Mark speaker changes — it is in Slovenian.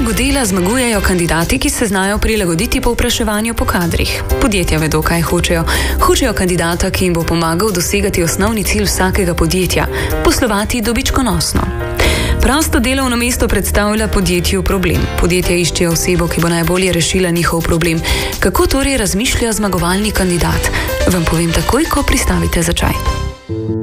Speaker 1: trgu dela zmagujejo kandidati, ki se znajo prilagoditi povpraševanju po kadrih. Podjetja vedo, kaj hočejo. Hočejo kandidata, ki jim bo pomagal dosegati osnovni cilj vsakega podjetja – poslovati dobičkonosno. Prosto delovno mesto predstavlja podjetju problem. Podjetja iščejo osebo, ki bo najbolje rešila njihov problem. Kako torej razmišlja zmagovalni kandidat? Vam povem takoj, ko pristavite za čaj.